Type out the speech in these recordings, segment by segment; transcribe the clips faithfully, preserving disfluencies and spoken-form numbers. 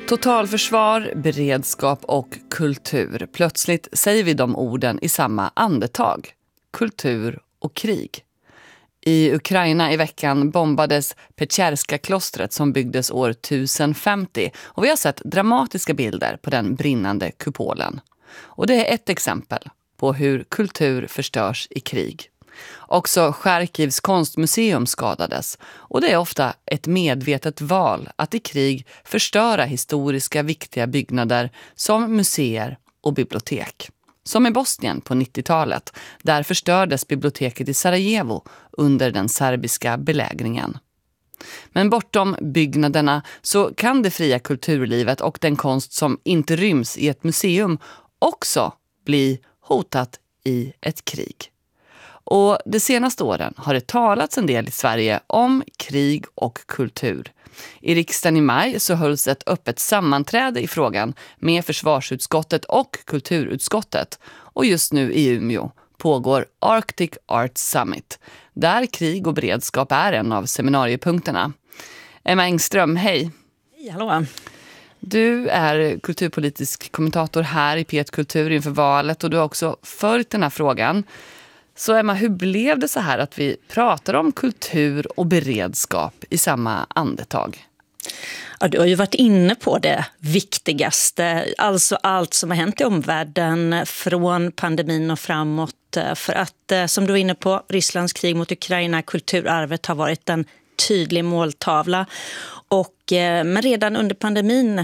Totalförsvar, beredskap och kultur. Plötsligt säger vi de orden i samma andetag. Kultur och krig. I Ukraina i veckan bombades Petjerska-klostret som byggdes år tusen femtio och vi har sett dramatiska bilder på den brinnande kupolen. Och det är ett exempel på hur kultur förstörs i krig. Också Charkivs konstmuseum skadades och det är ofta ett medvetet val att i krig förstöra historiska viktiga byggnader som museer och bibliotek. Som i Bosnien på nittiotalet, där förstördes biblioteket i Sarajevo under den serbiska belägringen. Men bortom byggnaderna så kan det fria kulturlivet och den konst som inte ryms i ett museum också bli hotat i ett krig. Och de senaste åren har det talats en del i Sverige om krig och kultur. I riksdagen i maj så hölls ett öppet sammanträde i frågan med försvarsutskottet och kulturutskottet. Och just nu i Umeå pågår Arctic Arts Summit, där krig och beredskap är en av seminariepunkterna. Emma Engström, hej! Hej, hallå! Du är kulturpolitisk kommentator här i P ett Kultur inför valet och du har också följt den här frågan. Så Emma, hur blev det så här att vi pratar om kultur och beredskap i samma andetag? Ja, du har ju varit inne på det viktigaste, alltså allt som har hänt i omvärlden från pandemin och framåt. För att, som du var inne på, Rysslands krig mot Ukraina, kulturarvet har varit en tydlig måltavla. Och, men redan under pandemin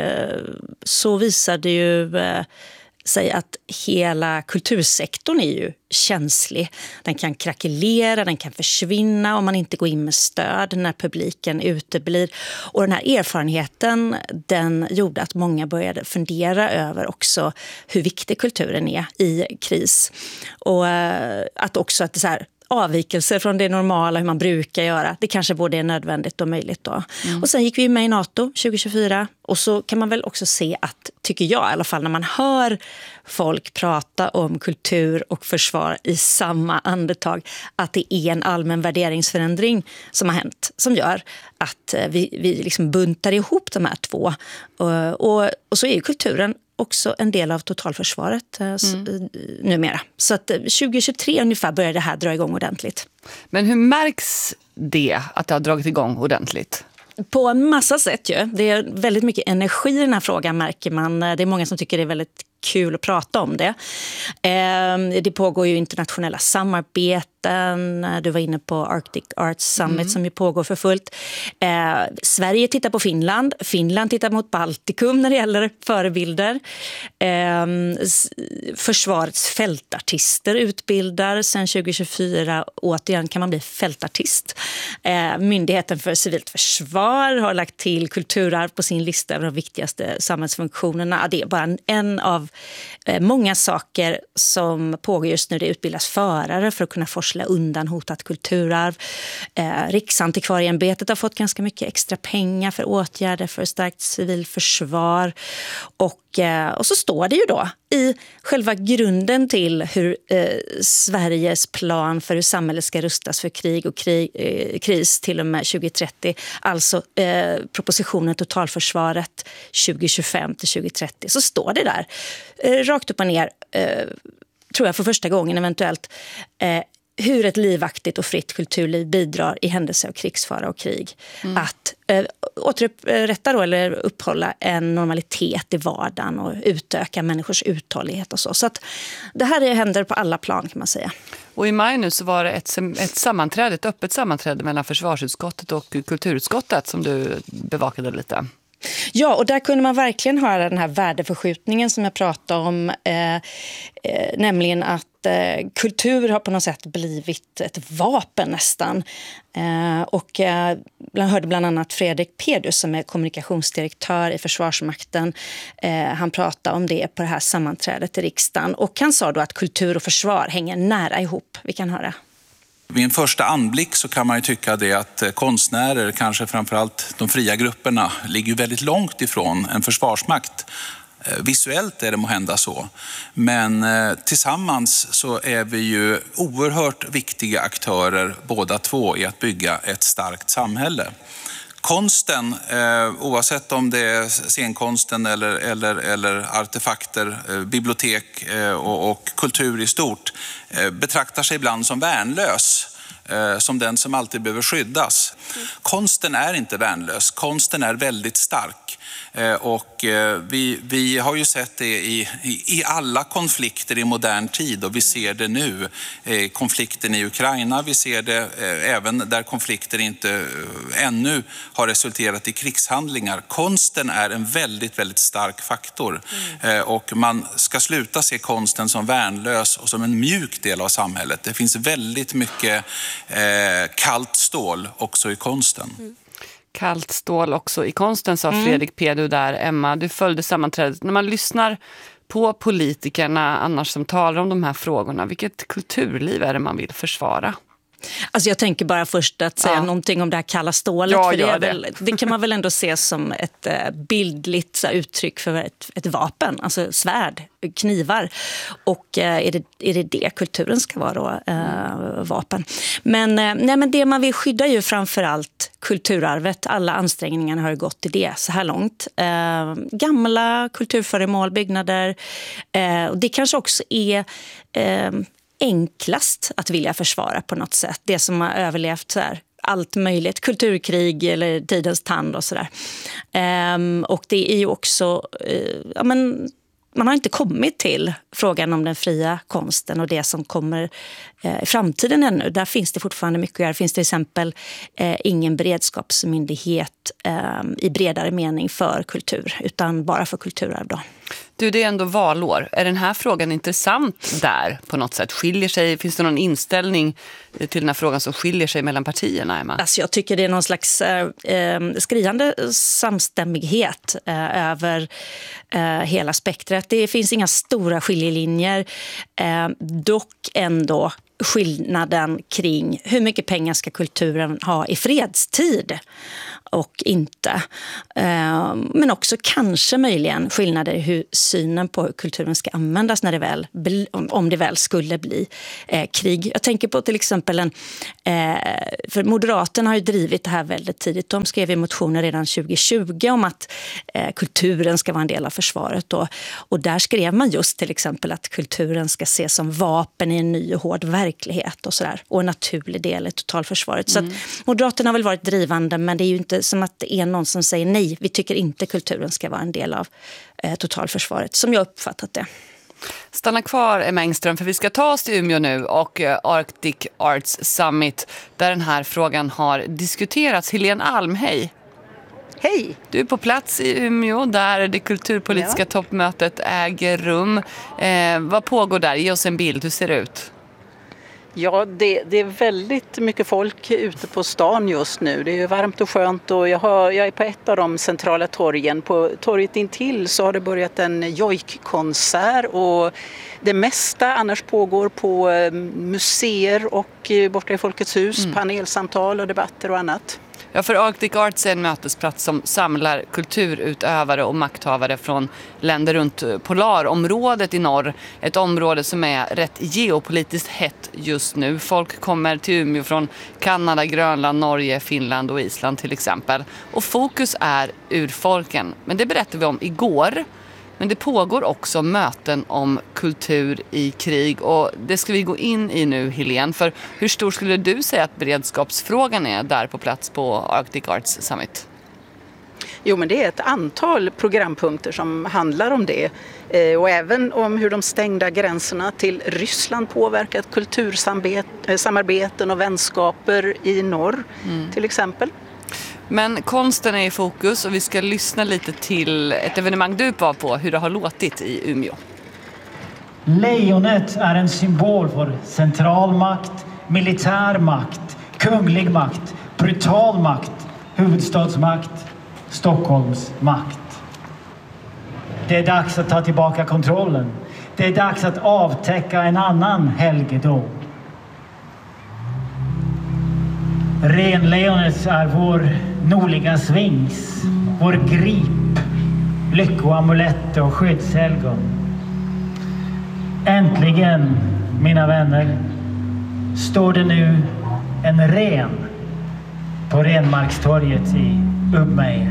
så visade ju säga att hela kultursektorn är ju känslig. Den kan krackelera, den kan försvinna om man inte går in med stöd när publiken uteblir. Och den här erfarenheten, den gjorde att många började fundera över också hur viktig kulturen är i kris. Och att också att det så här avvikelser från det normala, hur man brukar göra. Det kanske både är nödvändigt och möjligt då. Mm. Och sen gick vi med i NATO tjugo tjugofyra och så kan man väl också se att, tycker jag i alla fall, när man hör folk prata om kultur och försvar i samma andetag, att det är en allmän värderingsförändring som har hänt, som gör att vi, vi liksom buntar ihop de här två. Och, och, och så är ju kulturen också en del av totalförsvaret mm. numera. Så att tjugo tjugotre ungefär börjar det här dra igång ordentligt. Men hur märks det att det har dragit igång ordentligt? På en massa sätt ju. Det är väldigt mycket energi i den här frågan, märker man. Det är många som tycker det är väldigt kul att prata om det. Det pågår ju internationella samarbeten. Du var inne på Arctic Arts Summit mm. som ju pågår för fullt. Sverige tittar på Finland. Finland tittar mot Baltikum när det gäller förebilder. Försvarets fältartister utbildar sedan tjugo tjugofyra. Återigen kan man bli fältartist. Myndigheten för civilt försvar har lagt till kulturarv på sin lista över de viktigaste samhällsfunktionerna. Det är bara en av många saker som pågår just nu. Det utbildas förare för att kunna forsla undan hotat kulturarv. Eh, Riksantikvarieämbetet har fått ganska mycket extra pengar för åtgärder för starkt civilförsvar. Och, eh, och så står det ju då i själva grunden till hur eh, Sveriges plan för hur samhället ska rustas för krig och krig, eh, kris till och med tjugo trettio. Alltså eh, propositionen Totalförsvaret tjugo tjugofem till tjugo trettio. Så står det där eh, rakt upp och ner, eh, tror jag för första gången eventuellt, eh, hur ett livaktigt och fritt kulturliv bidrar i händelse av krigsfara och krig. Mm. Att eh, återupprätta då, eller upphålla en normalitet i vardagen och utöka människors uthållighet och så. Så att det här händer på alla plan, kan man säga. Och i maj nu så var det ett, ett sammanträde, ett öppet sammanträde mellan försvarsutskottet och kulturutskottet som du bevakade lite. Ja, och där kunde man verkligen höra den här värdeförskjutningen som jag pratade om, eh, eh, nämligen att eh, kultur har på något sätt blivit ett vapen nästan. Eh, och eh, jag hörde bland annat Fredrik Pedus som är kommunikationsdirektör i Försvarsmakten. Eh, han pratade om det på det här sammanträdet i riksdagen och han sa då att kultur och försvar hänger nära ihop. Vi kan höra. Vid en första anblick så kan man ju tycka det att konstnärer, kanske framförallt de fria grupperna, ligger väldigt långt ifrån en försvarsmakt. Visuellt är det måhända så, men tillsammans så är vi ju oerhört viktiga aktörer båda två i att bygga ett starkt samhälle. Konsten, eh, oavsett om det är scenkonsten eller, eller, eller artefakter, eh, bibliotek eh, och, och kultur i stort, eh, betraktar sig ibland som värnlös. Som den som alltid behöver skyddas. Konsten är inte värnlös. Konsten är väldigt stark. Och vi, vi har ju sett det i, i alla konflikter i modern tid, och vi ser det nu. Konflikten i Ukraina, vi ser det även där konflikter inte ännu har resulterat i krigshandlingar. Konsten är en väldigt, väldigt stark faktor. Mm. Och man ska sluta se konsten som värnlös och som en mjuk del av samhället. Det finns väldigt mycket Eh, kallt stål också i konsten. Mm. Kallt stål också i konsten, sa mm. Fredrik P. Du där. Emma, du följde sammanträdet. När man lyssnar på politikerna annars som talar om de här frågorna, vilket kulturliv är det man vill försvara? Alltså jag tänker bara först att säga ja. någonting om det här kalla stålet. Ja, för det, är det. Väl, det kan man väl ändå se som ett eh, bildligt så, uttryck för ett, ett vapen. Alltså svärd, knivar. Och eh, är, det, är det det kulturen ska vara då? Eh, vapen. Men, eh, nej, men det man vill skydda är ju framförallt kulturarvet. Alla ansträngningar har gått till det så här långt. Eh, gamla kulturföremål, byggnader. Eh, och det kanske också är... Eh, enklast att vilja försvara på något sätt. Det som har överlevt så här, allt möjligt. Kulturkrig eller tidens tand och sådär. Um, och det är ju också... Uh, ja, men, man har inte kommit till frågan om den fria konsten och det som kommer eh, i framtiden ännu. Där finns det fortfarande mycket att göra. Det finns till exempel eh, ingen beredskapsmyndighet eh, i bredare mening för kultur, utan bara för kulturarv då. Du, det är ändå valår. Är den här frågan intressant där på något sätt? Skiljer sig, finns det någon inställning till den här frågan som skiljer sig mellan partierna, Emma? Alltså jag tycker det är någon slags eh, skriande samstämmighet eh, över eh, hela spektrat. Det finns inga stora skiljelinjer. Eh, dock ändå skillnaden kring hur mycket pengar ska kulturen ha i fredstid och inte. Men också kanske möjligen skillnader i hur synen på hur kulturen ska användas när det väl, om det väl skulle bli krig. Jag tänker på till exempel en, för Moderaterna har ju drivit det här väldigt tidigt. De skrev i motioner redan tjugo tjugo om att kulturen ska vara en del av försvaret. Och, och där skrev man just till exempel att kulturen ska ses som vapen i en ny och hård verklighet och sådär. Och en naturlig del i totalförsvaret. Mm. Så att Moderaterna har väl varit drivande, men det är ju inte som att det är någon som säger nej, vi tycker inte kulturen ska vara en del av eh, totalförsvaret, som jag uppfattat det. Stanna kvar, Emma Engström, för vi ska ta oss till Umeå nu och eh, Arctic Arts Summit, där den här frågan har diskuterats. Helene Alm, hej! Hej! Du är på plats i Umeå där det kulturpolitiska ja. toppmötet äger rum. Eh, vad pågår där? Ge oss en bild, hur ser det ut? Ja, det, det är väldigt mycket folk ute på stan just nu. Det är varmt och skönt och jag, har, jag är på ett av de centrala torgen. På torget intill så har det börjat en jojkkonsert och det mesta annars pågår på museer och borta i Folkets hus, mm. panelsamtal och debatter och annat. Ja, för Arctic Arts är en mötesplats som samlar kulturutövare och makthavare från länder runt polarområdet i norr. Ett område som är rätt geopolitiskt hett just nu. Folk kommer till Umeå från Kanada, Grönland, Norge, Finland och Island till exempel. Och fokus är urfolken. Men det berättade vi om igår. Men det pågår också möten om kultur i krig och det ska vi gå in i nu, Helene. För hur stor skulle du säga att beredskapsfrågan är där på plats på Arctic Arts Summit? Jo, men det är ett antal programpunkter som handlar om det. Och även om hur de stängda gränserna till Ryssland påverkat kultursamarbeten och vänskaper i norr mm. till exempel. Men konsten är i fokus och vi ska lyssna lite till ett evenemang du var på, hur det har låtit i Umeå. Lejonet är en symbol för centralmakt, militärmakt, kunglig makt, brutal makt, huvudstadsmakt, Stockholms makt. Det är dags att ta tillbaka kontrollen. Det är dags att avtäcka en annan helgedom. Renlejonet är vår nordliga svings, vår grip, lyckoamulett och skyddshelgon. Äntligen, mina vänner, står det nu en ren på Renmarkstorget i upp mig.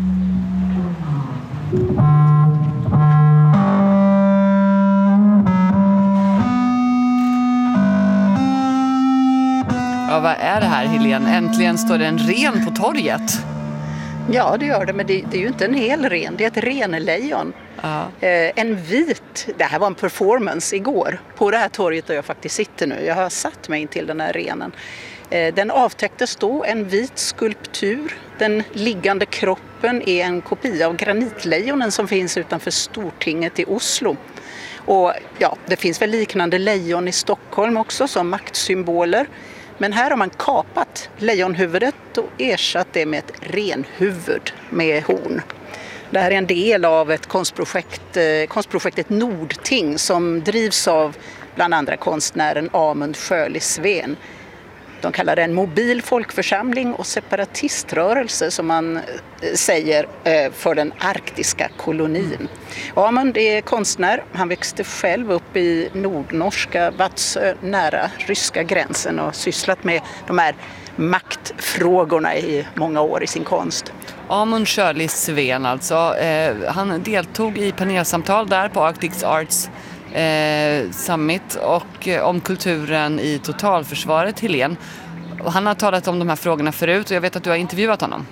Ja, vad är det här, Helene? Äntligen står det en ren på torget. Ja, det gör det, men det, det är ju inte en hel ren, det är ett renlejon. Ja. Eh, en vit, det här var en performance igår på det här torget där jag faktiskt sitter nu. Jag har satt mig in till den här renen. Eh, den avtäcktes då, en vit skulptur. Den liggande kroppen är en kopia av granitlejonen som finns utanför Stortinget i Oslo. Och ja, det finns väl liknande lejon i Stockholm också som maktsymboler. Men här har man kapat lejonhuvudet och ersatt det med ett renhuvud med horn. Det här är en del av ett konstprojekt, konstprojektet Nordting som drivs av bland andra konstnären Amund Sjöley-Sveen. De kallar det en mobil folkförsamling och separatiströrelse som man säger för den arktiska kolonin. Amund är konstnär. Han växte själv upp i nordnorska Vadsö nära ryska gränsen och sysslat med de här maktfrågorna i många år i sin konst. Amund Sjöley-Sveen alltså. Eh, han deltog i panelsamtal där på Arctic Arts eh, Summit och eh, om kulturen i totalförsvaret, Helene. Och han har talat om de här frågorna förut och jag vet att du har intervjuat honom.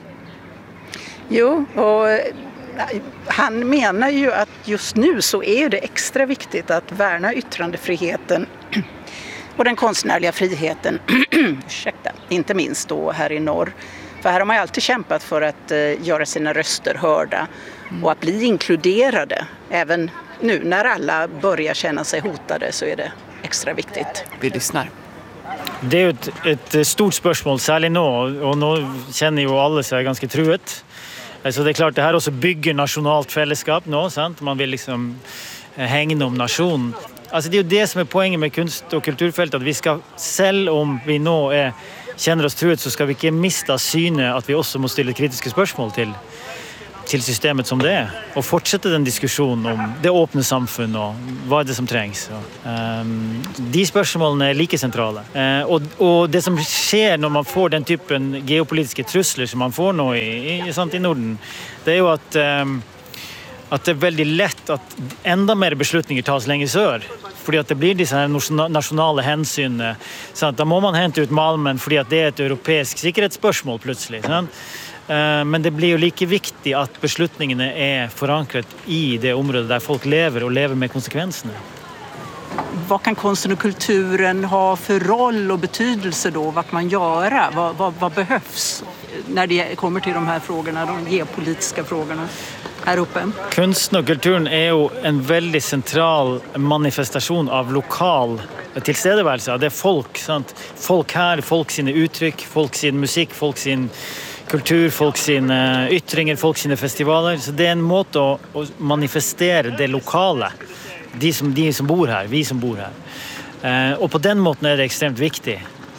Jo, och han menar ju att just nu så är det extra viktigt att värna yttrandefriheten och den konstnärliga friheten, ursäkta, inte minst då här i norr. För här har man ju alltid kämpat för att uh, göra sina röster hörda mm. och att bli inkluderade. Även nu när alla börjar känna sig hotade så är det extra viktigt. Vi lyssnar. Det är ju ett, ett stort spörsmål, särskilt nu, och nu känner ju alla sig ganska truet. Så det är klart, det här också bygger nationalt fällskap nu, sant? Man vill liksom hänga om nation. Alltså det är ju det som är poängen med kunst- och kulturfältet, att vi ska, selv om vi nu är, känner oss truet, så ska vi inte mista syne att vi också måste ställa kritiska spörsmål till, till systemet som det är. Och fortsätta den diskussionen om det öppna samfunnet och vad är det som trängs. Um, de spörsmålen är lika centrala. Uh, och, och det som sker när man får den typen geopolitiska trusler som man får nu i, i, sant, i Norden, det är ju att um, att det är väldigt lätt att ända mer beslutningar tas längre sör. För att det blir dessa här nationella hänsyn. Så att då må man hämta ut Malmen för att det är ett europeiskt säkerhetsspörsmål plötsligt. Sant? Men det blir ju lika viktigt att beslutningarna är förankrat i det område där folk lever och lever med konsekvenserna. Vad kan konsten och kulturen ha för roll och betydelse då? Vad kan man göra? Vad, vad, vad behövs när det kommer till de här frågorna, de geopolitiska frågorna här uppe? Kunsten och kulturen är ju en väldigt central manifestation av lokal tillstedevärelse. Det är folk, sant? Folk här, folk sina uttryck, folk sin musik, folk sin kultur, folk sina yttringar, folk sina festivaler. Så det är en måte att manifestera det lokala. De som, de som bor här, vi som bor här. Och på den måten är det extremt viktigt.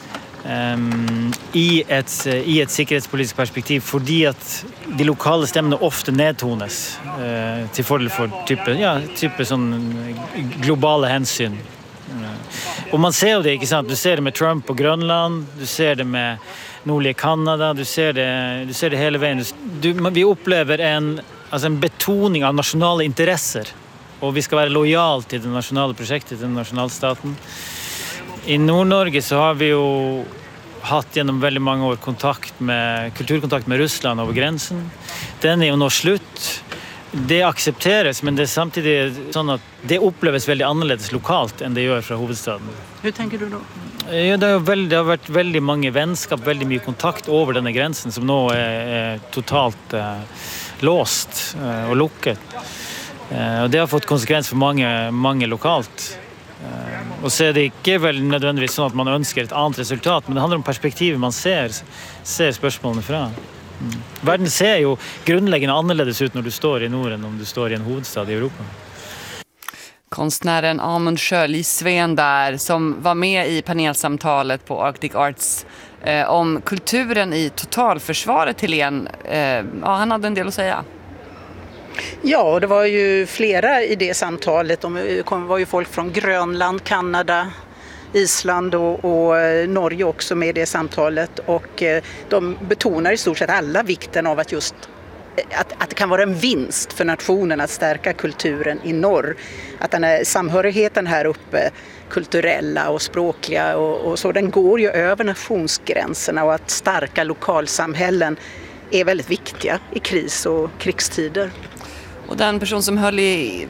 Um, i, ett, i ett säkerhetspolitiskt perspektiv, för att de lokala stämmorna ofta nedtonas uh, till fördel för typer, ja, typer sån globala hänsyn. Uh, och man ser det, inte sant? Du ser det med Trump på Grönland, du ser det med nordliga Kanada, du ser det, du ser det hela vägen. Du, vi upplever en, alltså en betoning av nationella intressen och vi ska vara lojal till det nationella projektet, den nationalstaten. I Nordnorge så har vi ju haft genom väldigt många år kontakt med kulturkontakt med Ryssland över gränsen. Den är ju nå slut. Det accepteras, men det är samtidigt så att det upplevs väldigt annorlunda lokalt än det gör från huvudstaden. Hur tänker du då? Ja, det, har väldigt, det har varit väldigt många vänskap, väldigt mycket kontakt över den här gränsen som nu är, är totalt eh, låst eh, och luckat. Eh, och det har fått konsekvenser för många, många lokalt. Och så är det inte väl nödvändigtvis så att man önskar ett annat resultat, men det handlar om perspektivet man ser, ser spörsmålen från. Mm. Världen ser ju grundläggande annorlunda ut när du står i Norden om du står i en huvudstad i Europa. Konstnären Amund Sjöley-Sveen där som var med i panelsamtalet på Arctic Arts eh, om kulturen i totalförsvaret, Helene. Eh, ja, han hade en del att säga. Ja, det var ju flera i det samtalet. Det var ju folk från Grönland, Kanada, Island och, och Norge också med i det samtalet, och de betonar i stort sett alla vikten av att just Att, att det kan vara en vinst för nationen att stärka kulturen i norr. Att den här samhörigheten här uppe, kulturella och språkliga och, och så, den går ju över nationsgränserna, och att starka lokalsamhällen är väldigt viktiga i kris- och krigstider. Och den person som höll i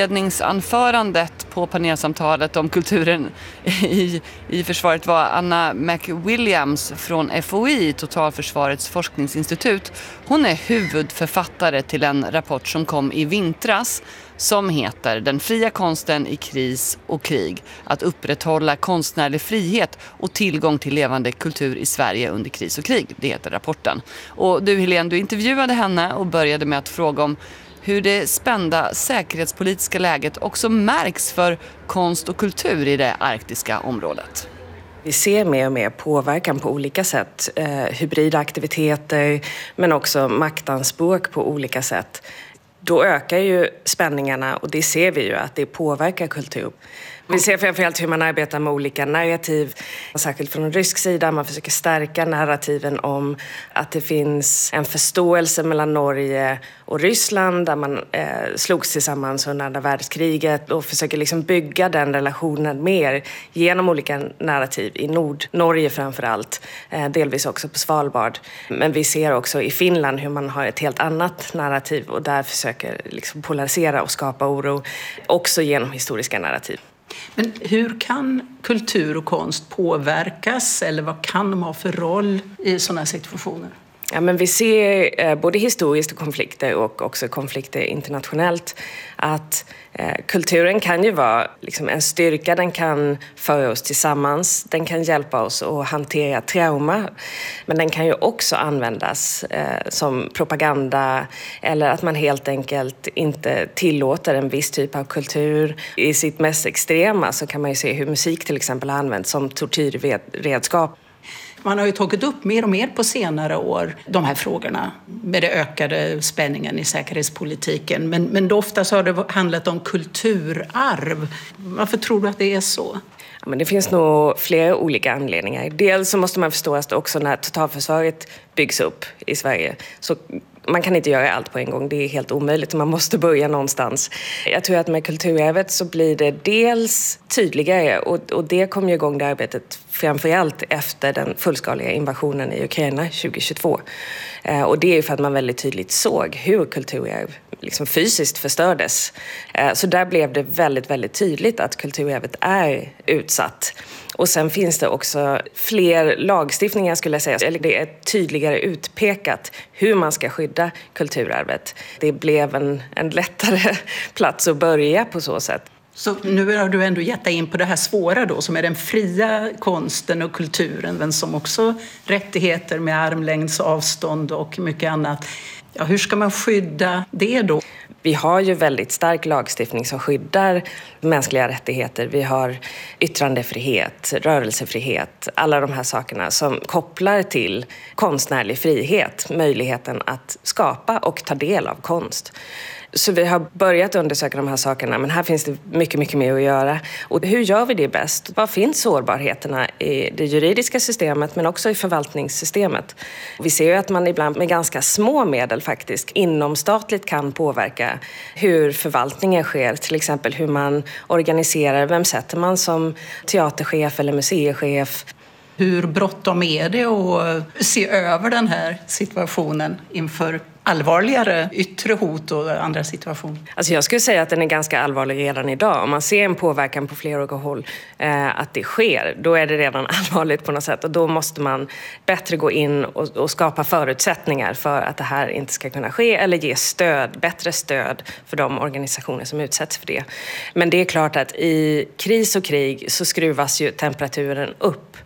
inledningsanförandet på panelsamtalet om kulturen i, i försvaret var Anna McWilliams från F O I, Totalförsvarets forskningsinstitut. Hon är huvudförfattare till en rapport som kom i vintras som heter Den fria konsten i kris och krig. Att upprätthålla konstnärlig frihet och tillgång till levande kultur i Sverige under kris och krig. Det heter rapporten. Och du Helene, du intervjuade henne och började med att fråga om hur det spända säkerhetspolitiska läget också märks för konst och kultur i det arktiska området. Vi ser mer och mer påverkan på olika sätt. Eh, hybrida aktiviteter, men också maktanspråk på olika sätt. Då ökar ju spänningarna, och det ser vi ju att det påverkar kultur. Vi ser framförallt hur man arbetar med olika narrativ, särskilt från rysk sida. Man försöker stärka narrativen om att det finns en förståelse mellan Norge och Ryssland, där man eh, slogs tillsammans under andra världskriget, och försöker liksom bygga den relationen mer genom olika narrativ i Nord-Norge framförallt, eh, delvis också på Svalbard. Men vi ser också i Finland hur man har ett helt annat narrativ, och där försöker liksom polarisera och skapa oro, också genom historiska narrativ. Men hur kan kultur och konst påverkas, eller vad kan de ha för roll i sådana situationer? Ja, men vi ser eh, både historiskt och konflikter, och också konflikter internationellt, att eh, kulturen kan ju vara liksom en styrka. Den kan föra oss tillsammans, den kan hjälpa oss att hantera trauma, men den kan ju också användas eh, som propaganda, eller att man helt enkelt inte tillåter en viss typ av kultur. I sitt mest extrema så kan man ju se hur musik till exempel har använts som tortyrredskap. Man har ju tagit upp mer och mer på senare år de här frågorna med det ökade spänningen i säkerhetspolitiken. Men, men ofta så har det handlat om kulturarv. Varför tror du att det är så? Ja, men det finns nog flera olika anledningar. Dels så måste man förstå att också när totalförsvaret byggs upp i Sverige, så man kan inte göra allt på en gång. Det är helt omöjligt. Man måste börja någonstans. Jag tror att med kulturarvet så blir det dels tydligare, och, och det kom ju igång det arbetet framförallt efter den fullskaliga invasionen i Ukraina tjugohundratjugotvå. Eh, och det är för att man väldigt tydligt såg hur kulturarv liksom fysiskt förstördes. Eh, så där blev det väldigt, väldigt tydligt att kulturarvet är utsatt. Och sen finns det också fler lagstiftningar, skulle jag säga. Eller det är tydligare utpekat hur man ska skydda kulturarvet. Det blev en, en lättare plats att börja på så sätt. Så nu har du ändå gett dig in på det här svåra då, som är den fria konsten och kulturen, men som också rättigheter med armlängds avstånd och mycket annat. Ja, hur ska man skydda det då? Vi har ju väldigt stark lagstiftning som skyddar mänskliga rättigheter. Vi har yttrandefrihet, rörelsefrihet, alla de här sakerna som kopplar till konstnärlig frihet, möjligheten att skapa och ta del av konst. Så vi har börjat undersöka de här sakerna, men här finns det mycket, mycket mer att göra. Och hur gör vi det bäst? Var finns sårbarheterna i det juridiska systemet, men också i förvaltningssystemet? Vi ser ju att man ibland med ganska små medel faktiskt inomstatligt kan påverka hur förvaltningen sker. Till exempel hur man organiserar, vem sätter man som teaterchef eller museichef? Hur bråttom är det att se över den här situationen inför allvarligare yttre hot och andra situationer? Alltså jag skulle säga att den är ganska allvarlig redan idag. Om man ser en påverkan på flera olika håll, eh, att det sker, då är det redan allvarligt på något sätt. Och då måste man bättre gå in och, och skapa förutsättningar för att det här inte ska kunna ske, eller ge stöd, bättre stöd för de organisationer som utsätts för det. Men det är klart att i kris och krig så skruvas ju temperaturen upp.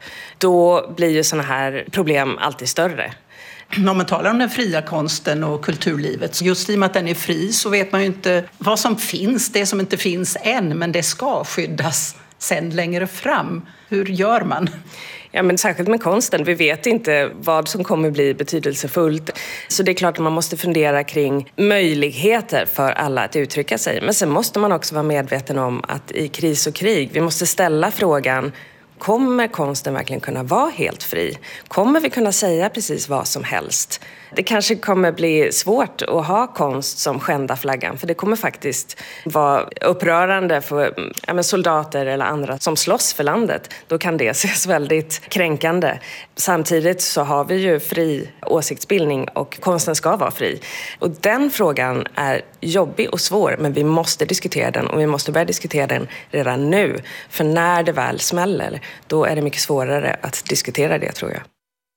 Då blir ju såna här problem alltid större. Om man talar om den fria konsten och kulturlivet, just i och med att den är fri så vet man ju inte vad som finns, det som inte finns än, men det ska skyddas sen längre fram. Hur gör man? Ja, men särskilt med konsten. Vi vet inte vad som kommer bli betydelsefullt. Så det är klart att man måste fundera kring möjligheter för alla att uttrycka sig. Men sen måste man också vara medveten om att i kris och krig, vi måste ställa frågan, Kommer konsten verkligen kunna vara helt fri? Kommer vi kunna säga precis vad som helst? Det kanske kommer bli svårt att ha konst som skändar flaggan, för det kommer faktiskt vara upprörande för ja, men soldater eller andra som slåss för landet. Då kan det ses väldigt kränkande. Samtidigt så har vi ju fri åsiktsbildning och konsten ska vara fri. Och den frågan är jobbig och svår, men vi måste diskutera den och vi måste börja diskutera den redan nu. För när det väl smäller, då är det mycket svårare att diskutera det, tror jag.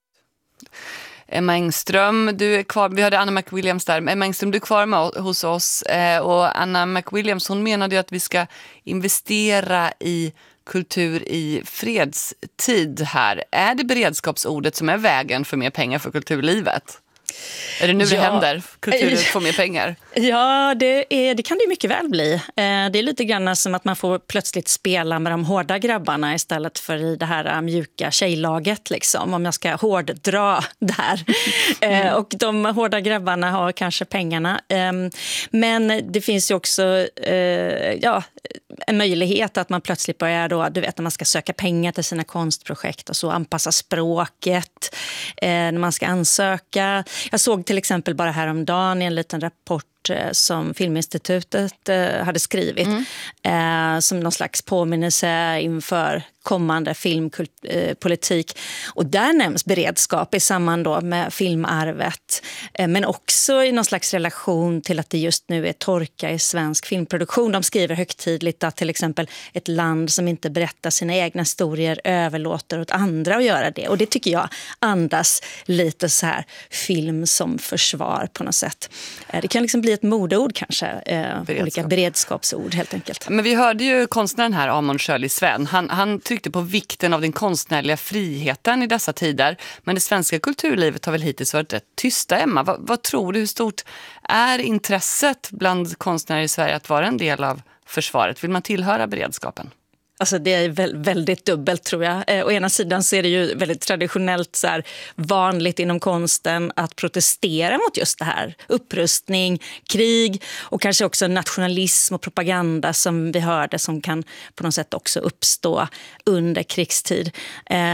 Emma Engström, du är kvar. Vi hörde Anna McWilliams där. Emma Engström, du är kvar med hos oss. Och Anna McWilliams, hon menade ju att vi ska investera i kultur i fredstid här. Är det beredskapsordet som är vägen för mer pengar för kulturlivet? Är det nu det ja. händer? Kulturen får mer pengar? Ja, det, är, det kan det mycket väl bli. Det är lite grann som att man får plötsligt spela med de hårda grabbarna istället för i det här mjuka tjejlaget, liksom, om jag ska hårddra där. Mm. Och de hårda grabbarna har kanske pengarna. Men det finns ju också ja, en möjlighet att man plötsligt börjar då, du vet, när man ska söka pengar till sina konstprojekt och så anpassa språket när man ska ansöka. Jag såg till exempel bara häromdagen i en liten rapport som Filminstitutet hade skrivit mm. som någon slags påminnelse inför kommande filmpolitik. Och där nämns beredskap i samband då med filmarvet. Men också i någon slags relation till att det just nu är torka i svensk filmproduktion. De skriver högtidligt att till exempel ett land som inte berättar sina egna historier överlåter åt andra att göra det. Och det tycker jag andas lite så här film som försvar på något sätt. Det kan liksom bli ett modeord kanske. Beredskap. Olika beredskapsord helt enkelt. Men vi hörde ju konstnären här, Amon Shirley Sven. Han, han tryckte på vikten av den konstnärliga friheten i dessa tider. Men det svenska kulturlivet har väl hittills varit rätt tysta, Emma. Vad, vad tror du, hur stort är intresset bland konstnärer i Sverige att vara en del av försvaret? Vill man tillhöra beredskapen? Alltså det är väldigt dubbelt, tror jag. Eh, å ena sidan så är det ju väldigt traditionellt så här, vanligt inom konsten att protestera mot just det här. Upprustning, krig och kanske också nationalism och propaganda som vi hörde som kan på något sätt också uppstå under krigstid. Eh,